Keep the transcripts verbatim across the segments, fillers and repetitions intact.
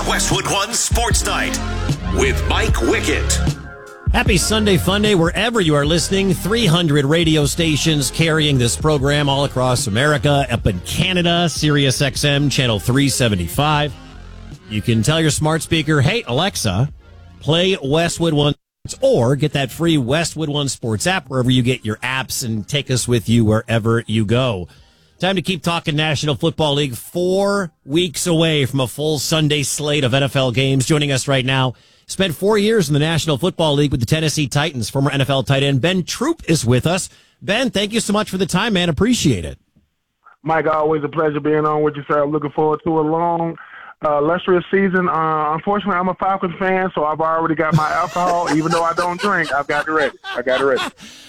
Westwood One Sports Night with Mike Wickett. Happy Sunday Fun Day wherever you are listening. three hundred radio stations carrying this program all across America. Up in Canada, Sirius X M, channel three seventy-five. You can tell your smart speaker, hey, Alexa, play Westwood One, or get that free Westwood One Sports app wherever you get your apps and take us with you wherever you go. Time to keep talking National Football League. Four weeks away from a full Sunday slate of N F L games. Joining us right now, spent four years in the National Football League with the Tennessee Titans. Former N F L tight end Ben Troop is with us. Ben, thank you so much for the time, man. Appreciate it. Mike, always a pleasure being on with you, sir. Looking forward to a long, uh, illustrious season. Uh, unfortunately, I'm a Falcons fan, so I've already got my alcohol. Even though I don't drink, I've got it ready. I got it ready.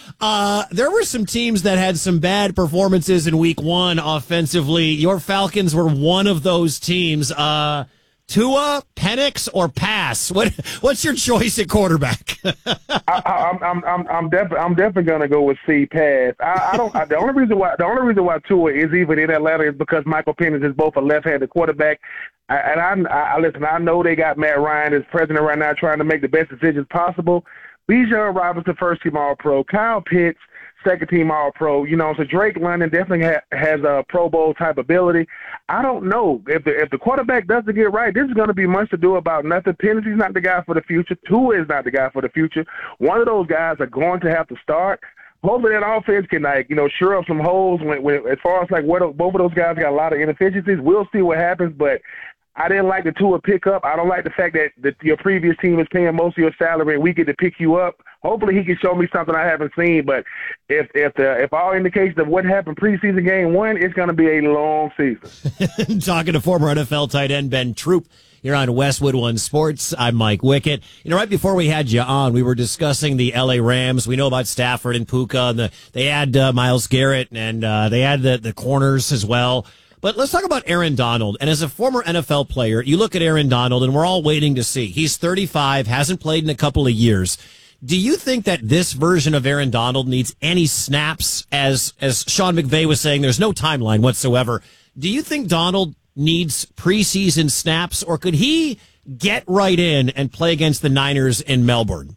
Uh, there were some teams that had some bad performances in week one offensively. Your Falcons were one of those teams. Uh, Tua, Penix, or pass? What What's your choice at quarterback? I, I, I'm I'm I'm definitely I'm definitely gonna go with C pass. I, I don't. I, the only reason why the only reason why Tua is even in Atlanta is because Michael Penix is both a left-handed quarterback. I, and I, I listen. I know they got Matt Ryan as president right now, trying to make the best decisions possible. Bijan Robinson, first team All-Pro. Kyle Pitts, second team All-Pro. You know, so Drake London definitely ha- has a Pro Bowl type ability. I don't know if the if the quarterback doesn't get right. This is going to be much to do about nothing. Penix is not the guy for the future. Tua is not the guy for the future. One of those guys are going to have to start. Hopefully that offense can, like, you know, sure up some holes. When, when as far as like what both of those guys got a lot of inefficiencies. We'll see what happens, but I didn't like the Tua pickup. I don't like the fact that the, your previous team is paying most of your salary and we get to pick you up. Hopefully he can show me something I haven't seen. But if if the if all indications of what happened preseason game one, it's going to be a long season. Talking to former N F L tight end Ben Troop here on Westwood One Sports. I'm Mike Wickett. You know, right before we had you on, we were discussing the L A Rams. We know about Stafford and Puka. And the, they had uh, Myles Garrett, and uh, they had the, the corners as well. But let's talk about Aaron Donald. And as a former N F L player, you look at Aaron Donald, and we're all waiting to see. He's thirty-five, hasn't played in a couple of years. Do you think that this version of Aaron Donald needs any snaps? As as Sean McVay was saying, there's no timeline whatsoever. Do you think Donald needs preseason snaps, or could he get right in and play against the Niners in Melbourne?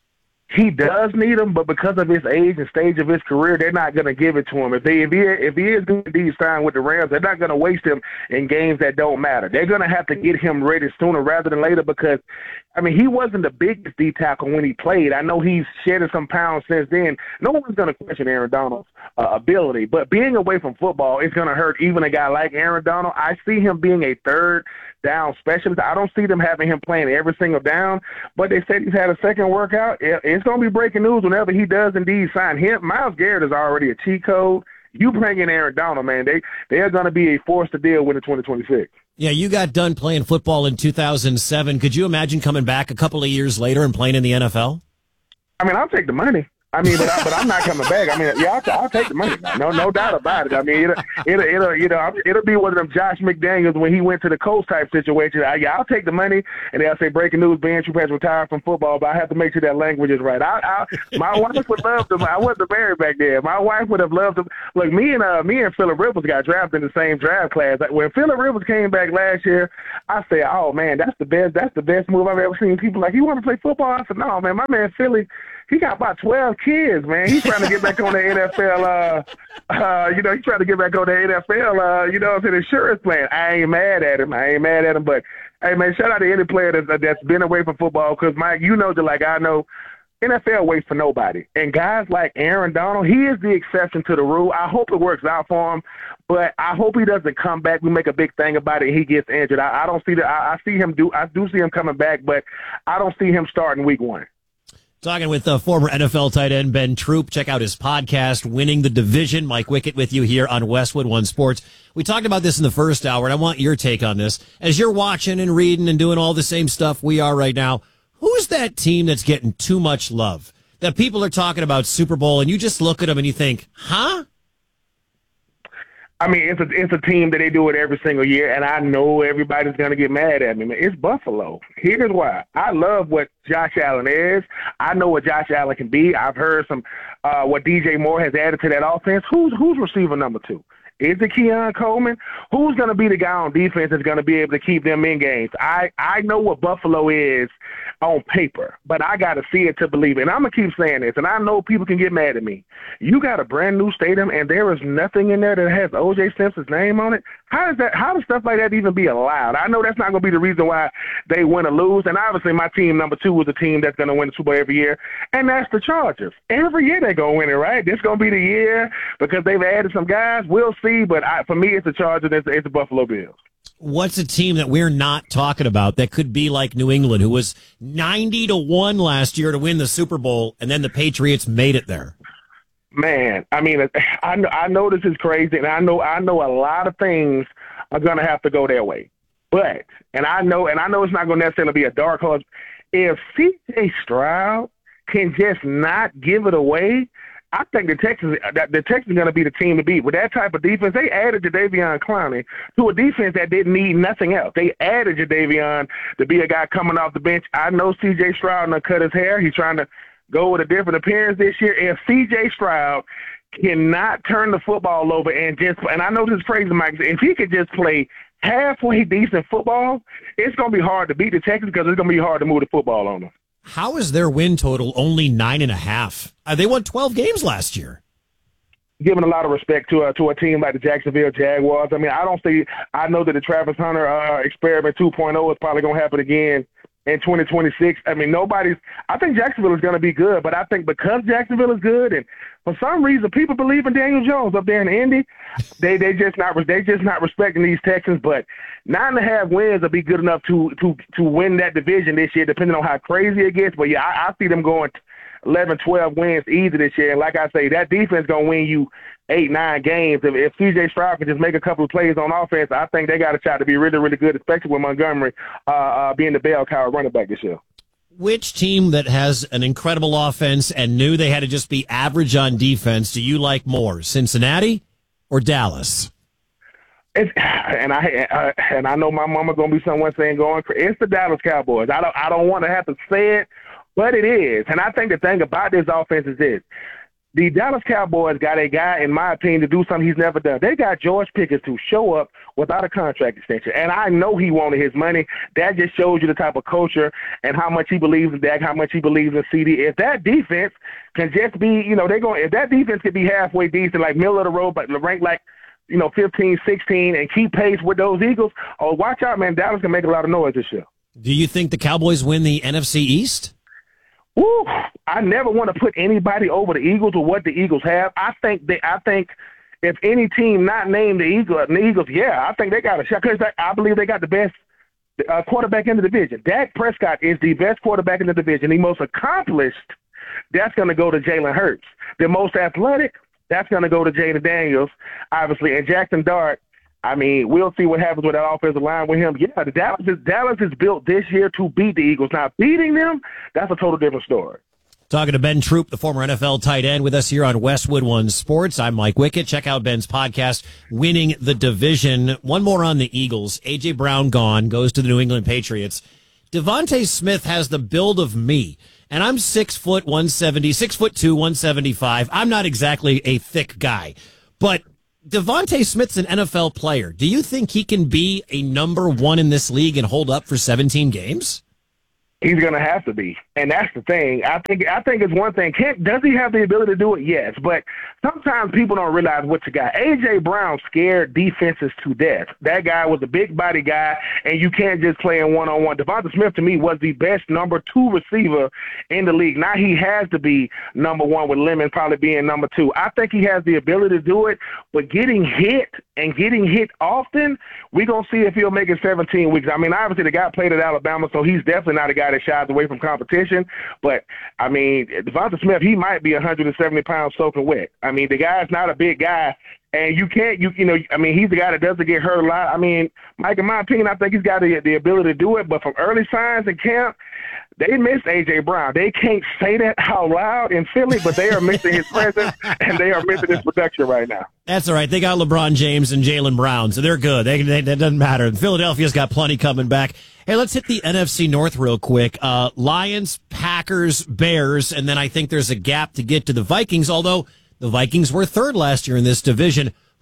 He does need them, but because of his age and stage of his career, they're not going to give it to him. If they, if he, if he is indeed signed with the Rams, they're not going to waste him in games that don't matter. They're going to have to get him ready sooner rather than later because, I mean, he wasn't the biggest D tackle when he played. I know he's shedded some pounds since then. No one's going to question Aaron Donald's uh, ability, but being away from football is going to hurt even a guy like Aaron Donald. I see him being a third down specialist. I don't see them having him playing every single down, but they said he's had a second workout. It's going to be breaking news whenever he does indeed sign him. Myles Garrett is already a cheat code. You bring in Aaron Donald, man, they, they are going to be a force to deal with in twenty twenty-six. Yeah, you got done playing football in two thousand seven. Could you imagine coming back a couple of years later and playing in the N F L? I mean, I'll take the money. I mean, but, I, but I'm not coming back. I mean, yeah, I'll, I'll take the money. No, no doubt about it. I mean, it'll, it'll, it'll, you know, it'll be one of them Josh McDaniels when he went to the Colts type situation. I, yeah, I'll take the money, and they'll say breaking news: Ben Troop has retired from football. But I have to make sure that language is right. I, I, my wife would love to. I wasn't married back then. My wife would have loved to. Look, me and uh, me and Phillip Rivers got drafted in the same draft class. When Phillip Rivers came back last year, I said, "Oh man, that's the best. That's the best move I've ever seen." People like, "You want to play football?" I said, "No, man. My man Philly." He got about twelve kids, man. He's trying to get back on the N F L, uh, uh, you know, he's trying to get back on the N F L, uh, you know, to the insurance plan. I ain't mad at him. I ain't mad at him. But, hey, man, shout out to any player that's, that's been away from football because, Mike, you know, just like I know, N F L waits for nobody. And guys like Aaron Donald, he is the exception to the rule. I hope it works out for him, but I hope he doesn't come back. We make a big thing about it and he gets injured. I, I don't see that. I, I see him do. I do see him coming back, but I don't see him starting week one. Talking with uh, former N F L tight end Ben Troop. Check out his podcast, Winning the Division. Mike Wickett with you here on Westwood One Sports. We talked about this in the first hour, and I want your take on this. As you're watching and reading and doing all the same stuff we are right now, who's that team that's getting too much love? That people are talking about Super Bowl, and you just look at them and you think, huh? I mean, it's a it's a team that they do it every single year, and I know everybody's going to get mad at me. Man, it's Buffalo. Here's why. I love what Josh Allen is. I know what Josh Allen can be. I've heard some uh, what D J Moore has added to that offense. Who's who's receiver number two? Is it Keon Coleman? Who's going to be the guy on defense that's going to be able to keep them in games? I, I know what Buffalo is on paper, but I got to see it to believe it. And I'm going to keep saying this, and I know people can get mad at me. You got a brand new stadium, and there is nothing in there that has O J Simpson's name on it? How does that? How does stuff like that even be allowed? I know that's not going to be the reason why they win or lose, and obviously my team number two is a team that's going to win the Super Bowl every year, and that's the Chargers. Every year they're going to win it, right? This is going to be the year because they've added some guys. We'll see, but I, for me, it's the Chargers. It's, it's the Buffalo Bills. What's a team that we're not talking about that could be like New England, who was ninety to one last year to win the Super Bowl, and then the Patriots made it there? Man, I mean, I know, I know this is crazy, and I know I know a lot of things are going to have to go their way. But, and I know, and I know it's not going to necessarily be a dark horse. If C J Stroud can just not give it away, I think the Texans, the Texans are going to be the team to beat. With that type of defense, they added Jadeveon Clowney to a defense that didn't need nothing else. They added Jadeveon to be a guy coming off the bench. I know C J Stroud done cut his hair. He's trying to go with a different appearance this year. If C J Stroud cannot turn the football over and just, and I know this is crazy, Mike, if he could just play halfway decent football, it's going to be hard to beat the Texans because it's going to be hard to move the football on them. How is their win total only nine and a half? Uh, they won twelve games last year. Giving a lot of respect to a, to a team like the Jacksonville Jaguars. I mean, I don't see – I know that the Travis Hunter uh, experiment two point oh is probably going to happen again in twenty twenty-six. I mean, nobody's – I think Jacksonville is going to be good, but I think because Jacksonville is good and for some reason people believe in Daniel Jones up there in Indy, they they just not they just not respecting these Texans. But nine and a half wins will be good enough to to to win that division this year, depending on how crazy it gets. But, yeah, I, I see them going eleven, twelve wins easy this year. And like I say, that defense is going to win you eight, nine games. If, if C J Stroud can just make a couple of plays on offense, I think they got a shot to be really, really good, especially with Montgomery uh, uh, being the bell cow running back this year. Which team that has an incredible offense and knew they had to just be average on defense do you like more, Cincinnati or Dallas? It's, and I uh, and I know my mama gonna be someone saying going. It's the Dallas Cowboys. I don't I don't want to have to say it, but it is. And I think the thing about this offense is this: the Dallas Cowboys got a guy, in my opinion, to do something he's never done. They got George Pickens to show up without a contract extension. And I know he wanted his money. That just shows you the type of culture and how much he believes in Dak, how much he believes in C D. If that defense can just be, you know, they're going, if that defense could be halfway decent, like middle of the road, but rank like, you know, fifteen, sixteen, and keep pace with those Eagles, oh, watch out, man. Dallas can make a lot of noise this year. Do you think the Cowboys win the N F C East? Woo, I never want to put anybody over the Eagles or what the Eagles have. I think they, I think if any team not named the Eagles, the Eagles, yeah, I think they got a shot because I believe they got the best uh, quarterback in the division. Dak Prescott is the best quarterback in the division. The most accomplished, that's going to go to Jalen Hurts. The most athletic, that's going to go to Jaden Daniels, obviously, and Jackson Dart. I mean, we'll see what happens with that offensive line with him. Yeah, the Dallas is, Dallas is built this year to beat the Eagles. Now, beating them, that's a total different story. Talking to Ben Troop, the former N F L tight end, with us here on Westwood One Sports. I'm Mike Wickett. Check out Ben's podcast, Winning the Division. One more on the Eagles. A J. Brown gone, goes to the New England Patriots. Devontae Smith has the build of me, and I'm six foot one seventy, six foot two, one seventy-five. I'm not exactly a thick guy, but Devontae Smith's an N F L player. Do you think he can be a number one in this league and hold up for seventeen games? He's going to have to be, and that's the thing. I think I think it's one thing. Can't, does he have the ability to do it? Yes, but sometimes people don't realize what you got. A J. Brown scared defenses to death. That guy was a big body guy, and you can't just play in one-on-one. Devonta Smith, to me, was the best number two receiver in the league. Now he has to be number one, with Lemon probably being number two. I think he has the ability to do it, but getting hit and getting hit often, we're going to see if he'll make it seventeen weeks. I mean, obviously the guy played at Alabama, so he's definitely not a guy that shies away from competition. But, I mean, Devonta Smith, he might be one hundred seventy pounds soaking wet. I mean, the guy's not a big guy, and you can't, you you know, I mean, he's the guy that doesn't get hurt a lot. I mean, Mike, in my opinion, I think he's got the, the ability to do it, but from early signs in camp, they missed A J. Brown. They can't say that out loud in Philly, but they are missing his presence, and they are missing his production right now. That's all right. They got LeBron James and Jaylen Brown, so they're good. They, they, that doesn't matter. Philadelphia's got plenty coming back. Hey, let's hit the N F C North real quick. Uh, Lions, Packers, Bears, and then I think there's a gap to get to the Vikings, although the Vikings were third last year in this division.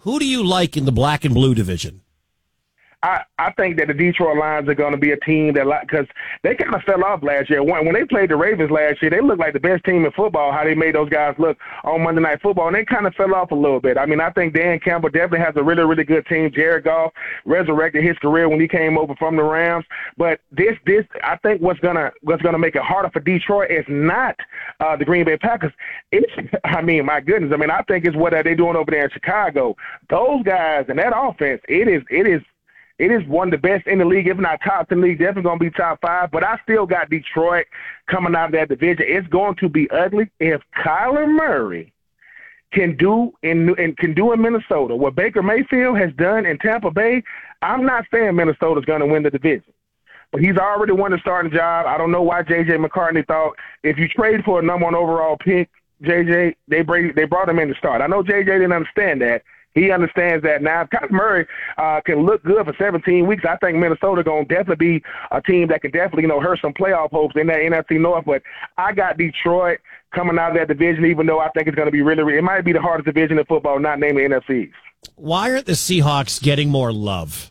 Who do you like in the black and blue division? I, I think that the Detroit Lions are going to be a team that, because they kind of fell off last year. When, when they played the Ravens last year, they looked like the best team in football, how they made those guys look on Monday Night Football, and they kind of fell off a little bit. I mean, I think Dan Campbell definitely has a really, really good team. Jared Goff resurrected his career when he came over from the Rams. But this, this, I think what's gonna what's gonna make it harder for Detroit is not uh, the Green Bay Packers. It's, I mean, my goodness. I mean, I think it's what are they doing over there in Chicago. Those guys and that offense, it is, it is. It is one of the best in the league, if not top in the league. Definitely going to be top five. But I still got Detroit coming out of that division. It's going to be ugly if Kyler Murray can do in and can do in Minnesota what Baker Mayfield has done in Tampa Bay. I'm not saying Minnesota's going to win the division, but he's already won the starting job. I don't know why J J McCartney thought if you trade for a number one overall pick, J J, they bring they brought him in to start. I know J J didn't understand that. He understands that now. If Kyler Murray uh, can look good for seventeen weeks, I think Minnesota going to definitely be a team that can definitely, you know, hurt some playoff hopes in that N F C North. But I got Detroit coming out of that division, even though I think it's going to be really, really – it might be the hardest division in football, not named the N F C. Why aren't the Seahawks getting more love?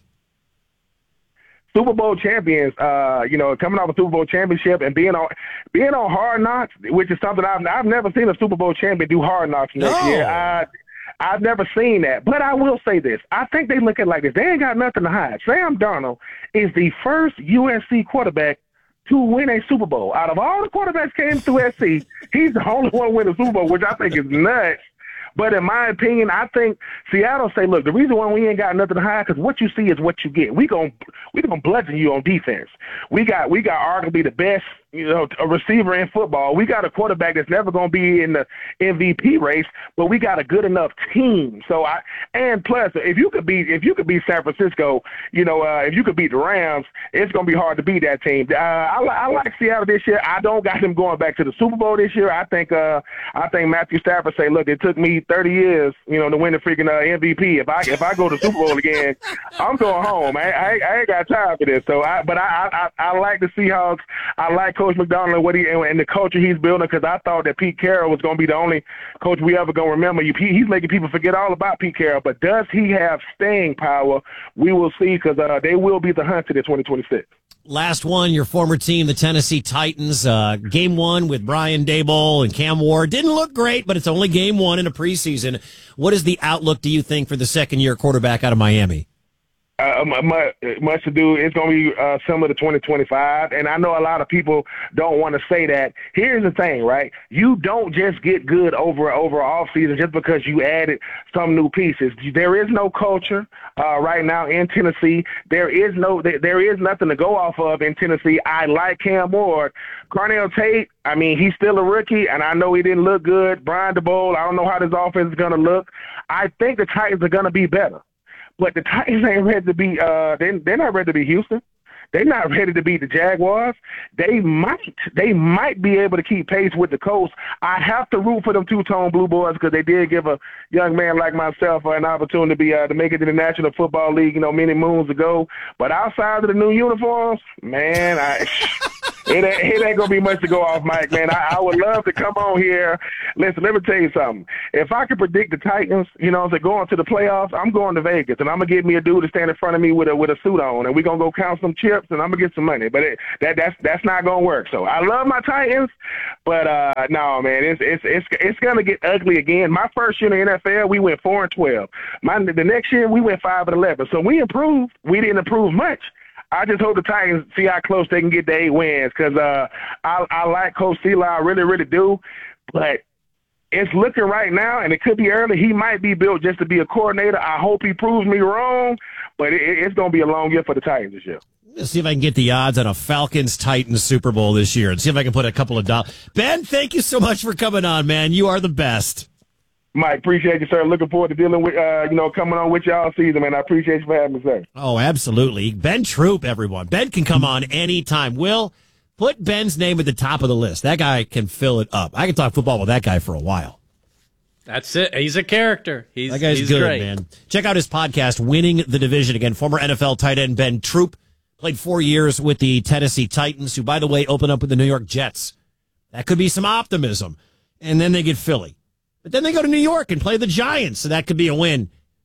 Super Bowl champions, uh, you know, coming off a Super Bowl championship and being on being on Hard Knocks, which is something I've I've never seen a Super Bowl champion do Hard Knocks next No. year. I, I've never seen that. But I will say this. I think they look at it like this. They ain't got nothing to hide. Sam Darnold is the first U S C quarterback to win a Super Bowl. Out of all the quarterbacks came through S C, he's the only one to win a Super Bowl, which I think is nuts. But in my opinion, I think Seattle say, look, the reason why we ain't got nothing to hide because what you see is what you get. We gon' we gonna bludgeon you on defense. We got we got arguably the best, you know, a receiver in football. We got a quarterback that's never gonna be in the M V P race, but we got a good enough team. So I and plus, if you could beat if you could beat San Francisco, you know, uh, if you could beat the Rams, it's gonna be hard to beat that team. Uh, I, I like Seattle this year. I don't got them going back to the Super Bowl this year. I think uh, I think Matthew Stafford say, look, it took me thirty years, you know, to win the freaking uh, M V P. If I if I go to Super Bowl again, I'm going home. I, I, I ain't got time for this. So, I, but I, I I like the Seahawks. I like Coach McDonald and what he and the culture he's building because I thought that Pete Carroll was going to be the only coach we ever going to remember. He's making people forget all about Pete Carroll. But does he have staying power? We will see because uh, they will be the hunted in twenty twenty-six. Last one, your former team, the Tennessee Titans, uh, game one with Brian Daboll and Cam Ward. Didn't look great, but it's only game one in a preseason. What is the outlook, do you think, for the second-year quarterback out of Miami? Uh, much, much to do. It's going to be uh, similar to twenty twenty-five, and I know a lot of people don't want to say that. Here's the thing, right? You don't just get good over over off season just because you added some new pieces. There is no culture uh, right now in Tennessee. There is no, there, there is nothing to go off of in Tennessee. I like Cam Ward. Carnell Tate, I mean, he's still a rookie, and I know he didn't look good. Brian Daboll, I don't know how this offense is going to look. I think the Titans are going to be better. But the Titans ain't ready to be uh, – they, they're not ready to be Houston. They're not ready to beat the Jaguars. They might they might be able to keep pace with the Colts. I have to root for them two-tone blue boys because they did give a young man like myself an opportunity to, be, uh, to make it to the National Football League, you know, many moons ago. But outside of the new uniforms, man, I – It ain't, it ain't going to be much to go off, Mike, man. I, I would love to come on here. Listen, let me tell you something. If I could predict the Titans, you know, to go into the playoffs, I'm going to Vegas, and I'm going to get me a dude to stand in front of me with a with a suit on, and we're going to go count some chips, and I'm going to get some money. But it, that that's that's not going to work. So I love my Titans, but, uh, no, man, it's it's it's, it's going to get ugly again. My first year in the N F L, we went four and twelve. My, the next year, we went five and eleven. So we improved. We didn't improve much. I just hope the Titans see how close they can get to eight wins because uh, I, I like Coach Steele. I really, really do. But it's looking right now, and it could be early. He might be built just to be a coordinator. I hope he proves me wrong, but it, it's going to be a long year for the Titans this year. Let's see if I can get the odds on a Falcons-Titans Super Bowl this year and see if I can put a couple of dollars. Ben, thank you so much for coming on, man. You are the best. Mike, appreciate you, sir. Looking forward to dealing with, uh, you know, coming on with y'all season, man. I appreciate you for having me, sir. Oh, absolutely. Ben Troop, everyone. Ben can come on anytime. Will, put Ben's name at the top of the list. That guy can fill it up. I can talk football with that guy for a while. That's it. He's a character. He's, that guy's he's good, great. man. Check out his podcast, Winning the Division. Again, former N F L tight end Ben Troop played four years with the Tennessee Titans, who, by the way, open up with the New York Jets. That could be some optimism. And then they get Philly. But then they go to New York and play the Giants, so that could be a win.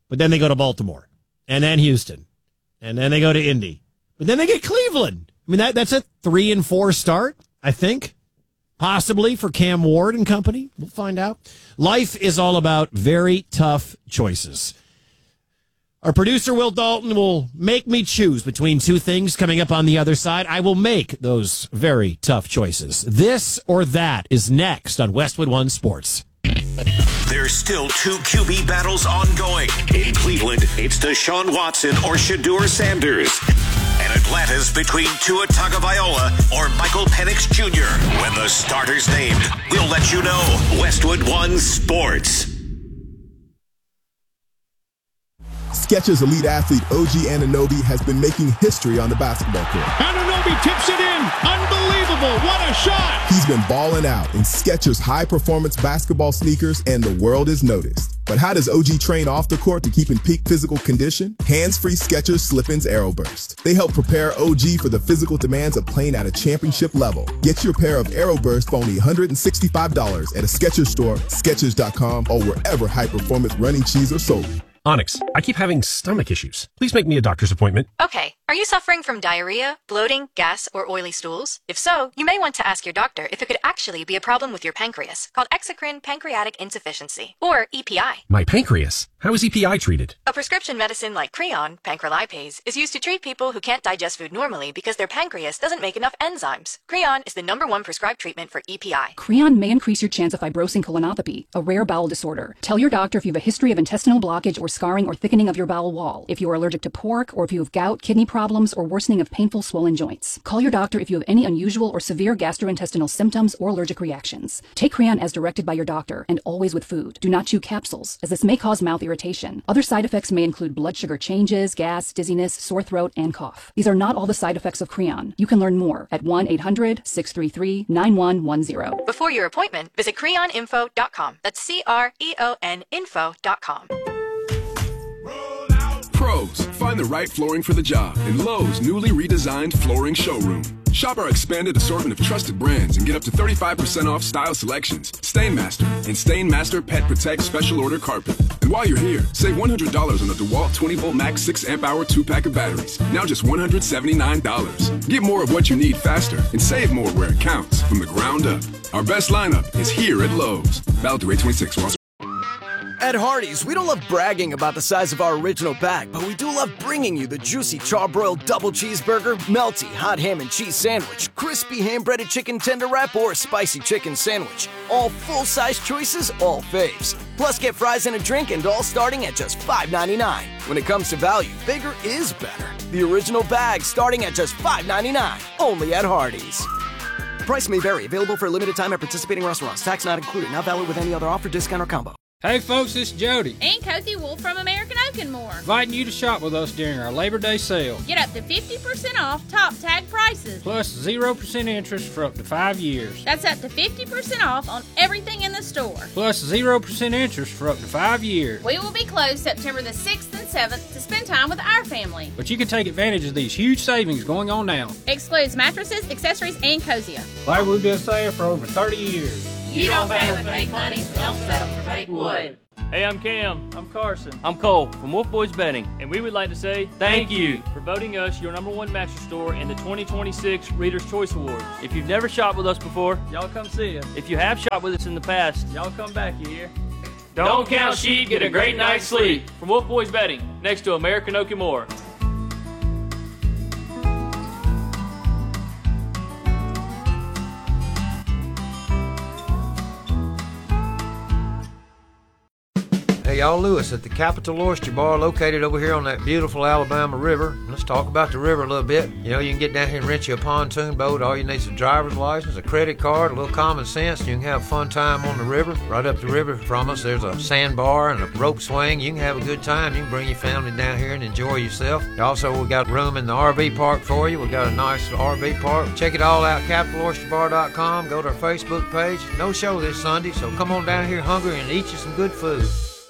But then they go to Baltimore, and then Houston, and then they go to Indy. But then they get Cleveland. I mean, that that's a three and four start, I think, possibly for Cam Ward and company. We'll find out. Life is all about very tough choices. Our producer, Will Dalton, will make me choose between two things coming up on the other side. I will make those very tough choices. This or that is next on Westwood One Sports. There's still two Q B battles ongoing. In Cleveland, it's Deshaun Watson or Shedeur Sanders. And Atlanta's between Tua Tagovailoa or Michael Penix Junior When the starter's named, we'll let you know. Westwood One Sports. Skechers elite athlete O G Anunoby has been making history on the basketball court. Anunoby tips it in. Unbelievable. What a shot. He's been balling out in Skechers high-performance basketball sneakers, and the world is noticed. But how does O G train off the court to keep in peak physical condition? Hands-free Skechers Slip-ins Aeroburst. They help prepare O G for the physical demands of playing at a championship level. Get your pair of Aeroburst for only one hundred sixty-five dollars at a Skechers store, Skechers dot com, or wherever high-performance running shoes are sold. Onyx, I keep having stomach issues. Please make me a doctor's appointment. Okay. Are you suffering from diarrhea, bloating, gas, or oily stools? If so, you may want to ask your doctor if it could actually be a problem with your pancreas, called exocrine pancreatic insufficiency, or E P I. My pancreas? How is E P I treated? A prescription medicine like Creon, pancrelipase, is used to treat people who can't digest food normally because their pancreas doesn't make enough enzymes. Creon is the number one prescribed treatment for E P I. Creon may increase your chance of fibrosing colonopathy, a rare bowel disorder. Tell your doctor if you have a history of intestinal blockage or scarring or thickening of your bowel wall, if you are allergic to pork, or if you have gout, kidney problems, or worsening of painful swollen joints. Call your doctor if you have any unusual or severe gastrointestinal symptoms or allergic reactions. Take Creon as directed by your doctor, and always with food. Do not chew capsules, as this may cause mouth irritation. Other side effects may include blood sugar changes, gas, dizziness, sore throat, and cough. These are not all the side effects of Creon. You can learn more at one eight hundred, six three three, nine one one zero. Before your appointment, visit creon info dot com. That's C R E O N info dot com. Pros, find the right flooring for the job in Lowe's newly redesigned flooring showroom. Shop our expanded assortment of trusted brands and get up to thirty-five percent off style selections, Stainmaster, and Stainmaster Pet Protect Special Order Carpet. And while you're here, save one hundred dollars on the DeWalt twenty volt max six amp hour two pack of batteries, now just one hundred seventy-nine dollars. Get more of what you need faster and save more where it counts from the ground up. Our best lineup is here at Lowe's. Valid through eight twenty-six. At Hardee's, we don't love bragging about the size of our original bag, but we do love bringing you the juicy charbroiled double cheeseburger, melty hot ham and cheese sandwich, crispy ham-breaded chicken tender wrap, or spicy chicken sandwich. All full-size choices, all faves. Plus, get fries and a drink, and all starting at just five ninety-nine. When it comes to value, bigger is better. The original bag starting at just five ninety-nine, only at Hardee's. Price may vary. Available for a limited time at participating restaurants. Tax not included. Not valid with any other offer, discount, or combo. Hey folks, it's Jody and Cozy Wolf from American Oak and More, inviting you to shop with us during our Labor Day sale. Get up to fifty percent off top tag prices. Plus zero percent interest for up to five years. That's up to fifty percent off on everything in the store. Plus zero percent interest for up to five years. We will be closed September the sixth and seventh to spend time with our family. But you can take advantage of these huge savings going on now. Excludes mattresses, accessories, and Cozier. Like we've been saying for over thirty years. You don't pay with fake money, don't settle for fake wood. Hey, I'm Cam. I'm Carson. I'm Cole from Wolf Boys Betting. And we would like to say thank you for voting us your number one mattress store in the twenty twenty-six Reader's Choice Awards. If you've never shopped with us before, y'all come see us. If you have shopped with us in the past, y'all come back, you hear? Don't, Don't count sheep, get a great night's sleep. From Wolf Boys Betting, next to American Oak and More. Hey, y'all, Lewis at the Capital Oyster Bar located over here on that beautiful Alabama River. Let's talk about the river a little bit. You know, you can get down here and rent you a pontoon boat. All you need is a driver's license, a credit card, a little common sense, and you can have a fun time on the river. Right up the river from us, there's a sandbar and a rope swing. You can have a good time. You can bring your family down here and enjoy yourself. Also, we got room in the R V park for you. We got a nice R V park. Check it all out, capital oyster bar dot com. Go to our Facebook page. No show this Sunday, so come on down here hungry and eat you some good food.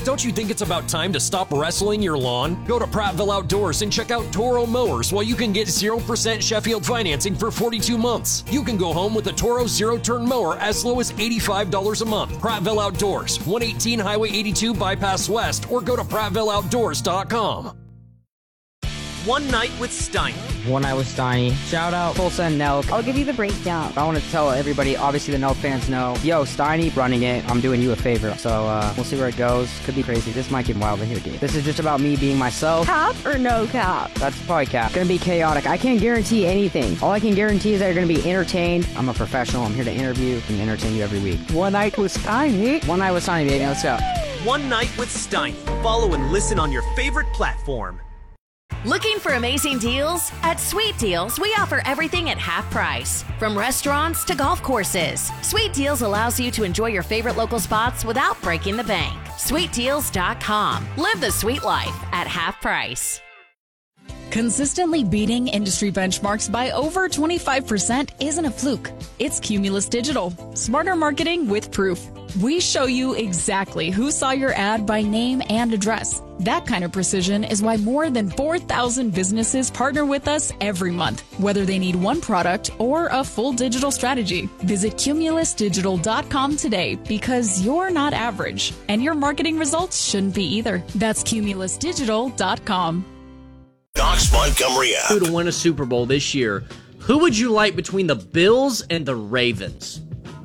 Don't you think it's about time to stop wrestling your lawn? Go to Prattville Outdoors and check out Toro Mowers while you can get zero percent Sheffield financing for forty-two months. You can go home with a Toro zero-turn mower as low as eighty-five dollars a month. Prattville Outdoors, one eighteen Highway eighty-two Bypass West, or go to prattville outdoors dot com. One Night with Steiny. One Night with Steiny. Shout out Tulsa and Nelk. I'll give you the breakdown. I want to tell everybody, obviously the Nelk fans know, yo, Steiny running it, I'm doing you a favor. So uh, we'll see where it goes. Could be crazy. This might get wild in here, dude. This is just about me being myself. Cap or no cap? That's probably cap. Gonna be chaotic. I can't guarantee anything. All I can guarantee is that you're gonna be entertained. I'm a professional. I'm here to interview and entertain you every week. One Night with Steiny. One Night with Steiny, baby. Let's go. One Night with Steiny. Follow and listen on your favorite platform. Looking for amazing deals? At Sweet Deals, we offer everything at half price. From restaurants to golf courses, Sweet Deals allows you to enjoy your favorite local spots without breaking the bank. sweet deals dot com. Live the sweet life at half price. Consistently beating industry benchmarks by over twenty-five percent isn't a fluke. It's Cumulus Digital. Smarter marketing with proof. We show you exactly who saw your ad by name and address. That kind of precision is why more than four thousand businesses partner with us every month, whether they need one product or a full digital strategy. Visit cumulus digital dot com today because you're not average, and your marketing results shouldn't be either. That's cumulus digital dot com. Knox Montgomery app. Who to win a Super Bowl this year? Who would you like between the Bills and the Ravens?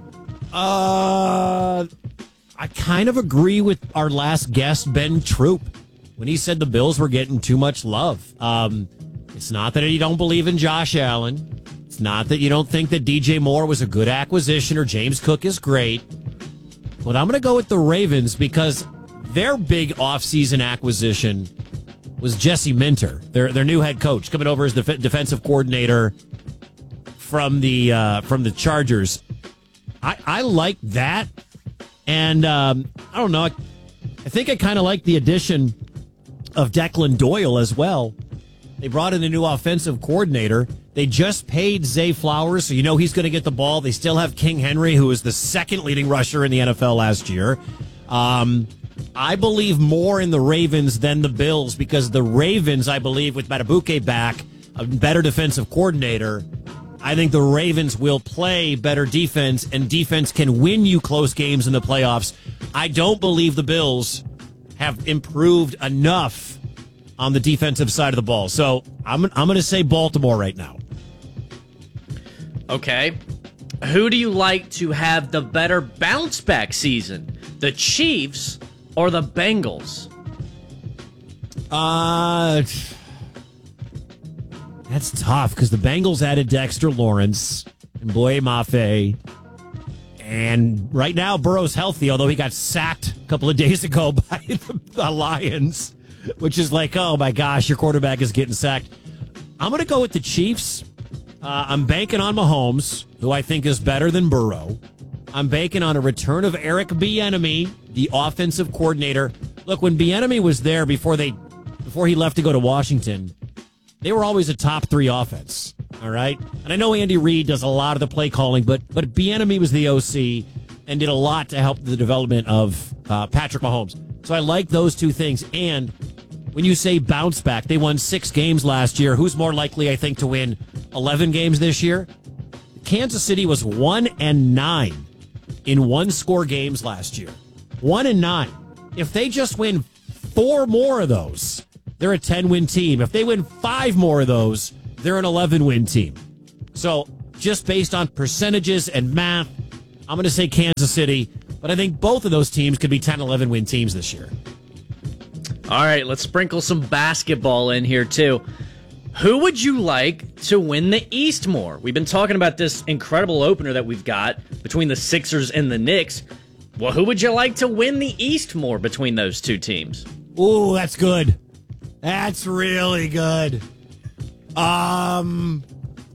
Uh, I kind of agree with our last guest, Ben Troop, when he said the Bills were getting too much love. Um, it's not that you don't believe in Josh Allen. It's not that you don't think that D J Moore was a good acquisition or James Cook is great. But I'm going to go with the Ravens because their big offseason acquisition was Jesse Minter, their their new head coach, coming over as the def- defensive coordinator from the uh, from the Chargers. I, I like that, and um, I don't know. I, I think I kind of like the addition of Declan Doyle as well. They brought in a new offensive coordinator. They just paid Zay Flowers, so you know he's going to get the ball. They still have King Henry, who was the second leading rusher in the N F L last year. Um, I believe more in the Ravens than the Bills because the Ravens, I believe, with Matabuke back, a better defensive coordinator, I think the Ravens will play better defense, and defense can win you close games in the playoffs. I don't believe the Bills have improved enough on the defensive side of the ball. So I'm, I'm going to say Baltimore right now. Okay. Who do you like to have the better bounce back season? The Chiefs or the Bengals? Uh, that's tough because the Bengals added Dexter Lawrence and Boye Mafe. And right now, Burrow's healthy, although he got sacked a couple of days ago by the, the Lions, which is like, oh my gosh, your quarterback is getting sacked. I'm going to go with the Chiefs. Uh, I'm banking on Mahomes, who I think is better than Burrow. I'm banking on a return of Eric Bieniemy, the offensive coordinator. Look, when Bieniemy was there before they, before he left to go to Washington, they were always a top three offense. All right, and I know Andy Reid does a lot of the play calling, but but Bieniemy was the O C and did a lot to help the development of uh, Patrick Mahomes. So I like those two things. And when you say bounce back, they won six games last year. Who's more likely, I think, to win eleven games this year? Kansas City was one and nine in one score games last year. One and nine. If they just win four more of those, they're a ten-win team. If they win five more of those, they're an eleven-win team. So just based on percentages and math, I'm going to say Kansas City, but I think both of those teams could be ten, eleven-win teams this year. All right, let's sprinkle some basketball in here, too. Who would you like to win the East more? We've been talking about this incredible opener that we've got between the Sixers and the Knicks. Well, who would you like to win the East more between those two teams? Ooh, that's good. That's really good. Um,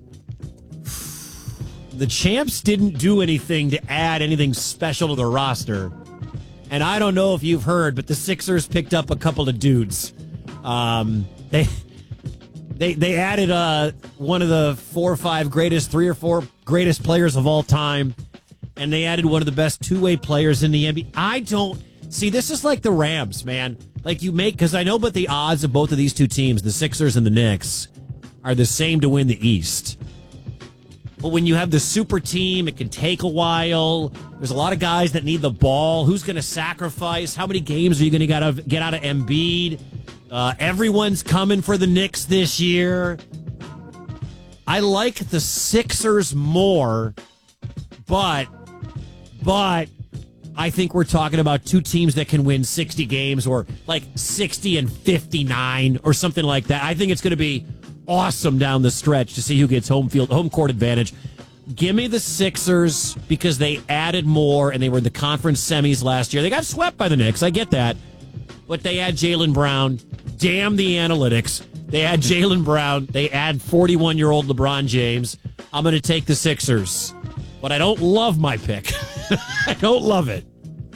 the champs didn't do anything to add anything special to the roster. And I don't know if you've heard, but the Sixers picked up a couple of dudes. Um, they they they added uh, one of the four or five greatest, three or four greatest players of all time. And they added one of the best two-way players in the N B A. I don't, See, this is like the Rams, man. Like you make, because I know, but the odds of both of these two teams, the Sixers and the Knicks, are the same to win the East. But when you have the super team, it can take a while. There's a lot of guys that need the ball. Who's going to sacrifice? How many games are you going to get out of Embiid? Uh, everyone's coming for the Knicks this year. I like the Sixers more, but, but I think we're talking about two teams that can win sixty games or like sixty and fifty-nine or something like that. I think it's going to be awesome down the stretch to see who gets home field, home court advantage. Give me the Sixers because they added more and they were in the conference semis last year. They got swept by the Knicks. I get that. But they had Jaylen Brown. Damn the analytics. They had Jaylen Brown. They add forty-one-year-old LeBron James. I'm going to take the Sixers. But I don't love my pick. I don't love it.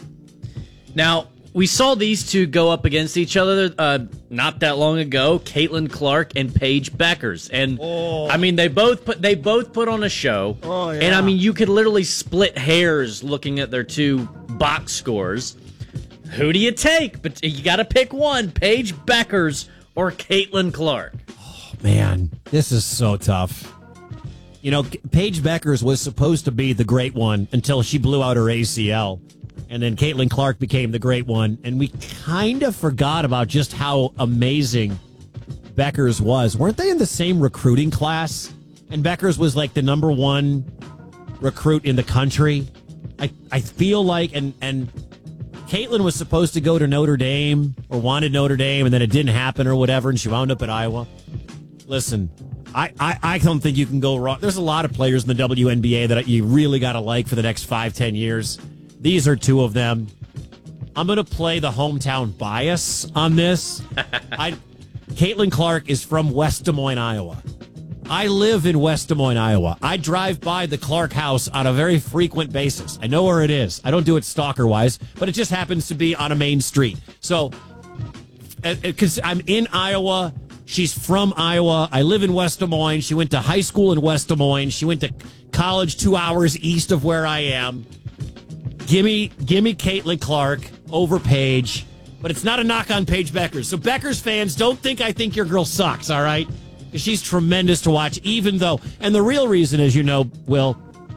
Now, we saw these two go up against each other uh, not that long ago, Caitlin Clark and Paige Beckers. And, oh. I mean, they both put they both put on a show. Oh, yeah. And, I mean, you could literally split hairs looking at their two box scores. Who do you take? But you got to pick one, Paige Beckers or Caitlin Clark. Oh, man, this is so tough. You know, Paige Beckers was supposed to be the great one until she blew out her A C L. And then Caitlin Clark became the great one. And we kind of forgot about just how amazing Beckers was. Weren't they in the same recruiting class? And Beckers was like the number one recruit in the country. I, I feel like, and, and Caitlin was supposed to go to Notre Dame or wanted Notre Dame, and then it didn't happen or whatever, and she wound up at Iowa. Listen, I, I, I don't think you can go wrong. There's a lot of players in the W N B A that you really got to like for the next five, ten years. These are two of them. I'm going to play the hometown bias on this. I, Caitlin Clark is from West Des Moines, Iowa. I live in West Des Moines, Iowa. I drive by the Clark house on a very frequent basis. I know where it is. I don't do it stalker-wise, but it just happens to be on a main street. So, because I'm in Iowa, she's from Iowa. I live in West Des Moines. She went to high school in West Des Moines. She went to college two hours east of where I am. Give me, give me Caitlin Clark over Paige, but it's not a knock on Paige Beckers. So Beckers fans, don't think I think your girl sucks, all right? Because she's tremendous to watch, even though, and the real reason, as you know, Will,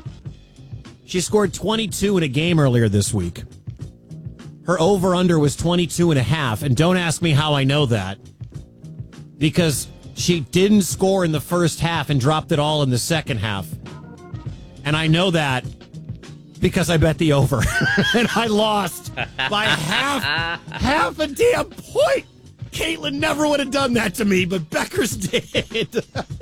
she scored twenty-two in a game earlier this week. Her over-under was twenty-two and a half, and don't ask me how I know that, because she didn't score in the first half and dropped it all in the second half. And I know that because I bet the over, and I lost by half, half a damn point. Caitlin never would have done that to me, but Beckers did.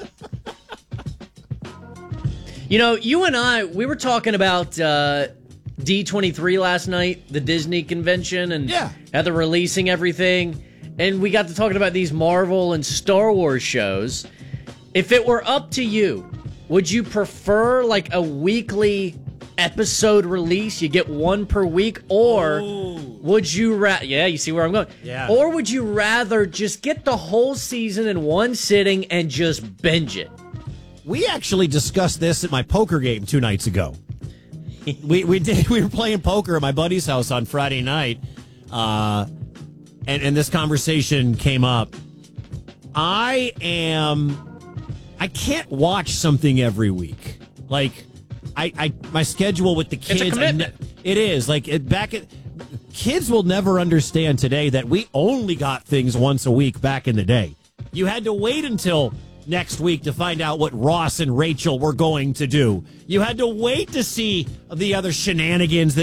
You know, you and I, we were talking about uh, D twenty-three last night, the Disney convention, and yeah. how they're releasing everything. And we got to talking about these Marvel and Star Wars shows. If it were up to you, would you prefer like a weekly episode release? You get one per week, or Ooh. would you rather? Yeah, you see where I'm going. Yeah. Or would you rather just get the whole season in one sitting and just binge it? We actually discussed this at my poker game two nights ago. we we did. We were playing poker at my buddy's house on Friday night, uh, and and this conversation came up. I am. I can't watch something every week. Like, I, I my schedule with the kids. It's a commitment. Ne- it is like it, back at. Kids will never understand today that we only got things once a week back in the day. You had to wait until next week to find out what Ross and Rachel were going to do. You had to wait to see the other shenanigans that